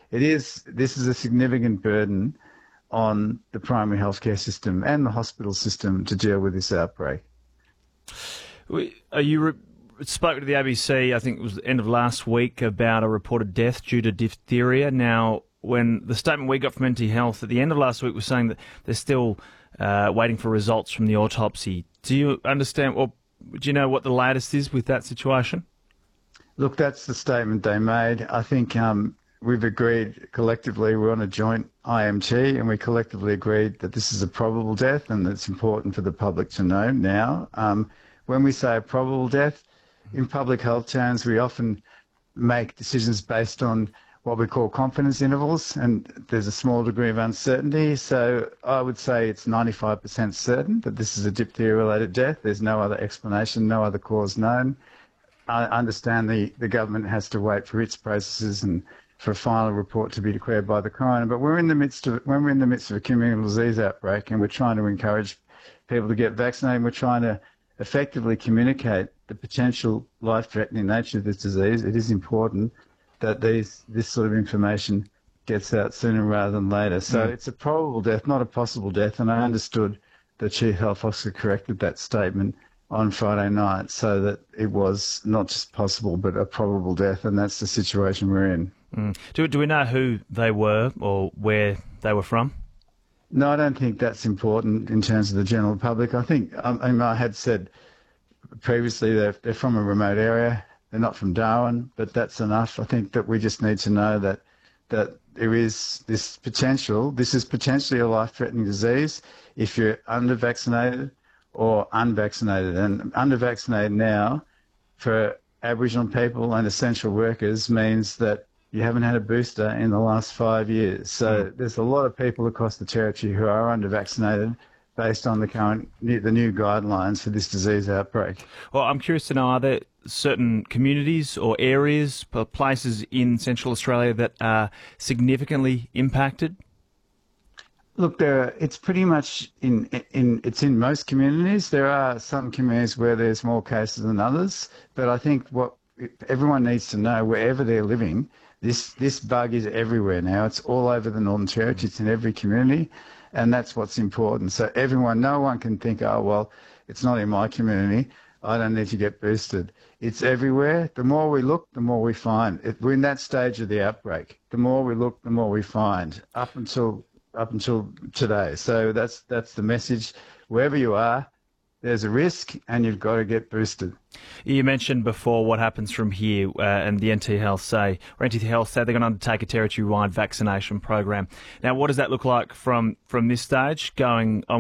This is a significant burden on the primary healthcare system and the hospital system to deal with this outbreak. You spoke to the ABC, I think it was the end of last week, about a reported death due to diphtheria. Now, when the statement we got from NT Health at the end of last week was saying that they're still waiting for results from the autopsy. Do you understand, or do you know what the latest is with that situation? Look, that's the statement they made. I think we've agreed collectively, we're on a joint IMT, and we collectively agreed that this is a probable death, and it's important for the public to know now. When we say a probable death, in public health terms, we often make decisions based on what we call confidence intervals, and there's a small degree of uncertainty. So I would say it's 95% certain that this is a diphtheria-related death. There's no other explanation, no other cause known. I understand the government has to wait for its processes and for a final report to be declared by the coroner. But when we're in the midst of a communicable disease outbreak and we're trying to encourage people to get vaccinated, we're trying to effectively communicate the potential life-threatening nature of this disease, it is important that this sort of information gets out sooner rather than later. So it's a probable death, not a possible death, and I understood the Chief Health Officer corrected that statement on Friday night so that it was not just possible but a probable death, and that's the situation we're in. Do we know who they were or where they were from? No, I don't think that's important in terms of the general public. I think I had said previously they're from a remote area. They're not from Darwin, but that's enough. I think that we just need to know that there is this potential. This is potentially a life-threatening disease if you're under-vaccinated or unvaccinated. And under-vaccinated now for Aboriginal people and essential workers means that you haven't had a booster in the last 5 years. So there's a lot of people across the territory who are under-vaccinated based on the new guidelines for this disease outbreak. Well, I'm curious to know, are there certain communities or areas or places in Central Australia that are significantly impacted? Look, it's pretty much it's in most communities. There are some communities where there's more cases than others, but I think what everyone needs to know, wherever they're living, this bug is everywhere now. It's all over the Northern Territory. It's in every community. And that's what's important. So no one can think, oh, well, it's not in my community, I don't need to get boosted. It's everywhere. The more we look, the more we find. We're in that stage of the outbreak. The more we look, the more we find, up until today. So that's the message. Wherever you are, there's a risk and you've got to get boosted. You mentioned before what happens from here, and the NT Health say they're going to undertake a territory-wide vaccination program. Now, what does that look like from this stage going on?